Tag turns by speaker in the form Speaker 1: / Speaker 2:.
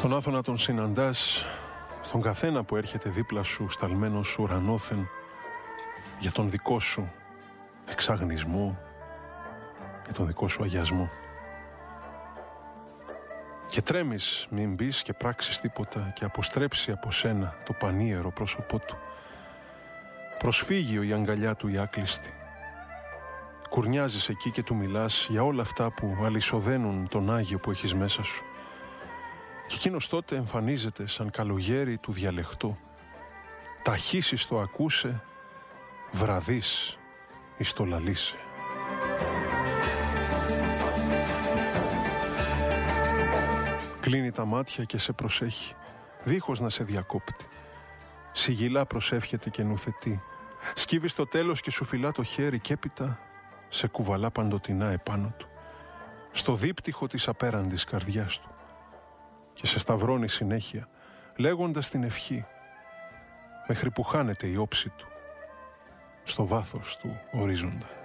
Speaker 1: Τον Άθωνα τον συναντάς στον καθένα που έρχεται δίπλα σου, σταλμένος ουρανόθεν, για τον δικό σου εξαγνισμό, για τον δικό σου αγιασμό. Και τρέμεις μην μπεις και πράξεις τίποτα και αποστρέψει από σένα το πανίερο πρόσωπό του. Προσφύγιο η αγκαλιά του η άκλειστη. Κουρνιάζεις εκεί και του μιλάς για όλα αυτά που αλυσοδένουν τον Άγιο που έχεις μέσα σου. Και εκείνος τότε εμφανίζεται σαν καλογέρι του διαλεχτού. Ταχύσεις το ακούσε, βραδείς εις το λαλήσε. Κλείνει τα μάτια και σε προσέχει, δίχως να σε διακόπτει. Σιγηλά προσεύχεται και νουθετεί. Σκύβει στο τέλος και σου φυλά το χέρι και έπειτα σε κουβαλά παντοτινά επάνω του, στο δίπτυχο της απέραντης καρδιάς του. Και σε σταυρώνει συνέχεια, λέγοντας την ευχή, μέχρι που χάνεται η όψη του στο βάθος του ορίζοντα.